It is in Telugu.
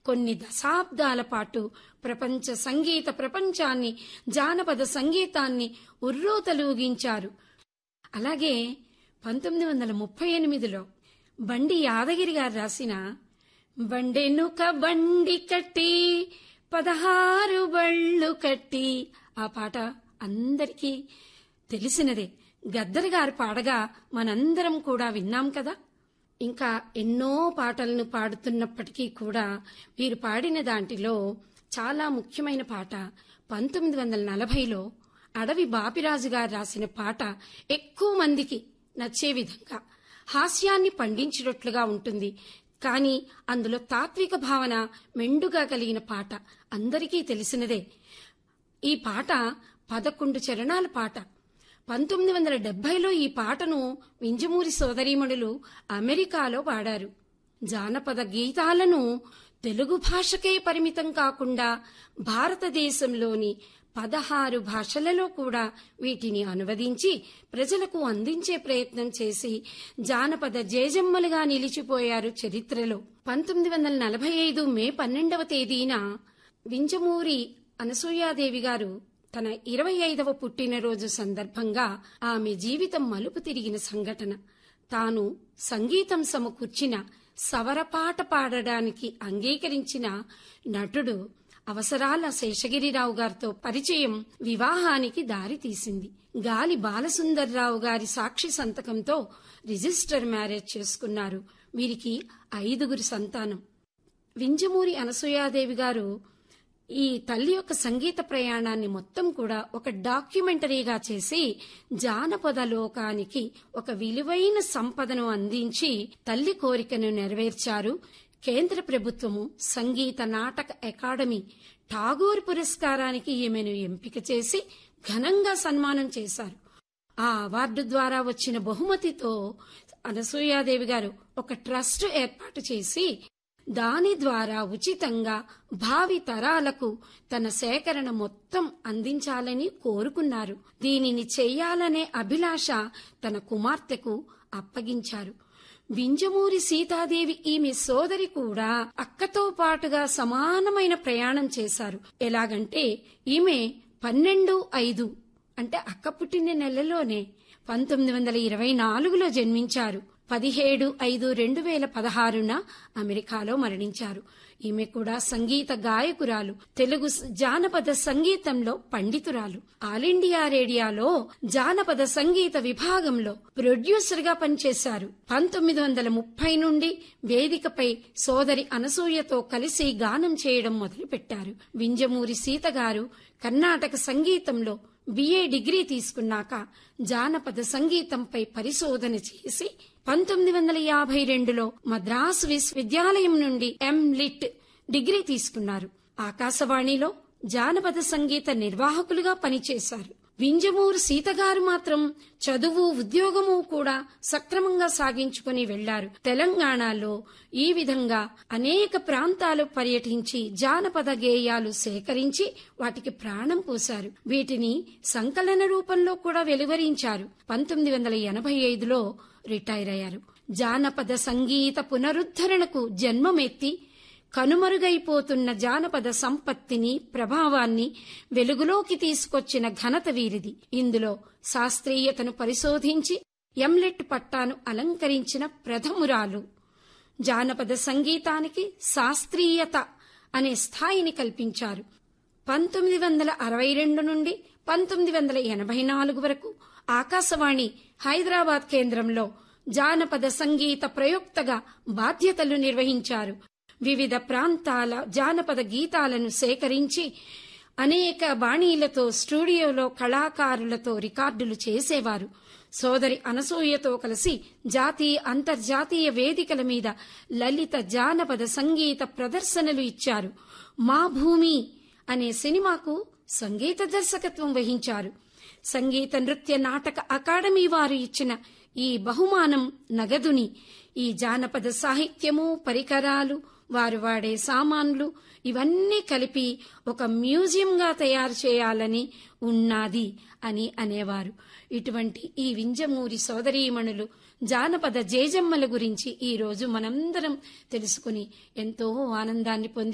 కొన్ని దశాబ్దాల పాటు ప్రపంచ సంగీత ప్రపంచాన్ని, జానపద సంగీతాన్ని ఉర్రూతలూగించారు. అలాగే 1938లో బండి యాదగిరి గారు రాసిన బండెనుక బండి కట్టి 16 బళ్ళు కట్టి, ఆ పాట అందరికీ తెలిసినదే. గద్దర్ గారు పాడగా మనందరం కూడా విన్నాం కదా. ఇంకా ఎన్నో పాటలను పాడుతున్నప్పటికీ కూడా వీరు పాడిన దాంట్లో చాలా ముఖ్యమైన పాట 1940లో అడవి బాపిరాజు గారు రాసిన పాట. ఎక్కువ మందికి నచ్చే విధంగా హాస్యాన్ని పండించినట్లుగా ఉంటుంది, కానీ అందులో తాత్విక భావన మెండుగా కలిగిన పాట అందరికీ తెలిసినదే. ఈ పాట 11 చరణాల పాట. 1970లో ఈ పాటను వింజమూరి సోదరీమణులు అమెరికాలో పాడారు. జానపద గీతాలను తెలుగు భాషకే పరిమితం కాకుండా భారతదేశంలోని 16 భాషలలో కూడా వీటిని అనువదించి ప్రజలకు అందించే ప్రయత్నం చేసి జానపద జేజమ్మలుగా నిలిచిపోయారు చరిత్రలో. 1945 మే 12వ తేదీన వింజమూరి అనసూయాదేవి గారు తన 25వ పుట్టినరోజు సందర్భంగా ఆమె జీవితం మలుపు తిరిగిన సంఘటన. తాను సంగీతం సమకూర్చిన సవరపాట పాడడానికి అంగీకరించిన నటుడు అవసరాల శేషగిరిరావు గారితో పరిచయం వివాహానికి దారి తీసింది. గాలి బాలసుందర్రావు గారి సాక్షి సంతకంతో రిజిస్టర్ మ్యారేజ్ చేసుకున్నారు. వీరికి 5 సంతానం. వింజమూరి అనసూయాదేవి గారు ఈ తల్లి యొక్క సంగీత ప్రయాణాన్ని మొత్తం కూడా ఒక డాక్యుమెంటరీగా చేసి జానపద లోకానికి ఒక విలువైన సంపదను అందించి తల్లి కోరికను నెరవేర్చారు. కేంద్ర ప్రభుత్వము సంగీత నాటక అకాడమీ ఠాగూర్ పురస్కారానికి ఈమెను ఎంపిక చేసి ఘనంగా సన్మానం చేశారు. ఆ అవార్డు ద్వారా వచ్చిన బహుమతితో అనసూయాదేవి గారు ఒక ట్రస్ట్ ఏర్పాటు చేసి దాని ద్వారా ఉచితంగా భావి తరాలకు తన సేకరణ మొత్తం అందించాలని కోరుకున్నారు. దీనిని చెయ్యాలనే అభిలాష తన కుమార్తెకు అప్పగించారు. వింజమూరి సీతాదేవి ఈమె సోదరి కూడా అక్కతో పాటుగా సమానమైన ప్రయాణం చేశారు. ఎలాగంటే ఈమె 12/5 అంటే అక్క పుట్టిన నెలలోనే 1924లో జన్మించారు. 17/5/2016న అమెరికాలో మరణించారు. ఈమె కూడా సంగీత గాయకురాలు, తెలుగు జానపద సంగీతంలో పండితురాలు. ఆల్ ఇండియా రేడియోలో జానపద సంగీత విభాగంలో ప్రొడ్యూసర్ గా పనిచేశారు. 1930 నుండి వేదికపై సోదరి అనసూయతో కలిసి గానం చేయడం మొదలుపెట్టారు. వింజమూరి సీత గారు కర్ణాటక సంగీతంలో BA డిగ్రీ తీసుకున్నాక జానపద సంగీతంపై పరిశోధన చేసి 1952లో మద్రాసు విశ్వవిద్యాలయం నుండి MLit డిగ్రీ తీసుకున్నారు. ఆకాశవాణిలో జానపద సంగీత నిర్వాహకులుగా పనిచేశారు. వింజమూరు సీతగారు మాత్రం చదువు, ఉద్యోగము కూడా సక్రమంగా సాగించుకుని వెళ్లారు. తెలంగాణలో ఈ విధంగా అనేక ప్రాంతాలు పర్యటించి జానపద గేయాలు సేకరించి వాటికి ప్రాణం పోశారు. వీటిని సంకలన రూపంలో కూడా వెలువరించారు. 1985లో రిటైర్ అయ్యారు. జానపద సంగీత పునరుద్ధరణకు జన్మమెత్తి కనుమరుగైపోతున్న జానపద సంపత్తిని, ప్రభావాన్ని వెలుగులోకి తీసుకొచ్చిన ఘనత వీరిది. ఇందులో శాస్త్రీయతను పరిశోధించి MLit పట్టాను అలంకరించిన ప్రథమురాలు. జానపద సంగీతానికి శాస్త్రీయత అనే స్థాయిని కల్పించారు. 1962 నుండి 1984 వరకు ఆకాశవాణి హైదరాబాద్ కేంద్రంలో జానపద సంగీత ప్రయోక్తగా బాధ్యతలు నిర్వహించారు. వివిధ ప్రాంతాల జానపద గీతాలను సేకరించి అనేక బాణీలతో స్టూడియోలో కళాకారులతో రికార్డులు చేసేవారు. సోదరి అనసూయతో కలిసి జాతీయ, అంతర్జాతీయ వేదికల మీద లలిత జానపద సంగీత ప్రదర్శనలు ఇచ్చారు. మా భూమి అనే సినిమాకు సంగీత దర్శకత్వం వహించారు. సంగీత నృత్య నాటక అకాడమీ వారు ఇచ్చిన ఈ బహుమానం నగదుని ఈ జానపద సాహిత్యము, పరికరాలు, వారు వాడే సామాన్లు ఇవన్నీ కలిపి ఒక మ్యూజియంగా తయారు చేయాలని ఉన్నది అని అనేవారు. ఇటువంటి ఈ వింజమూరి సోదరీమణులు జానపద జేజమ్మల గురించి ఈ రోజు మనందరం తెలుసుకుని ఎంతో ఆనందాన్ని పొంది